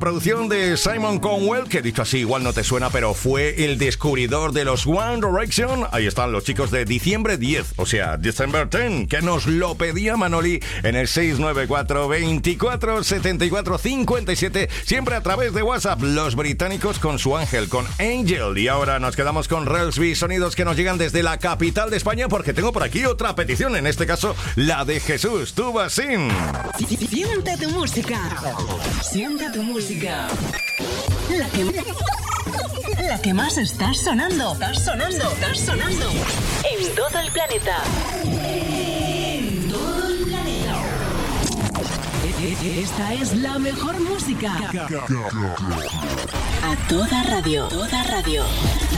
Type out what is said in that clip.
Producción de Simon Cowell, que dicho así igual no te suena, pero fue el descubridor de los One Direction. Ahí están los chicos de diciembre 10, o sea, December 10, que nos lo pedía Manoli en el 694 24 74 57, siempre a través de WhatsApp. Los británicos con su ángel, con Angel. Y ahora nos quedamos con Relsby, sonidos que nos llegan desde la capital de España, porque tengo por aquí otra petición, en este caso la de Jesús Tubasín. Siente tu música. Siente tu música. La que más está sonando. Está sonando. En todo el planeta. En todo el planeta. Esta es la mejor música. A toda radio.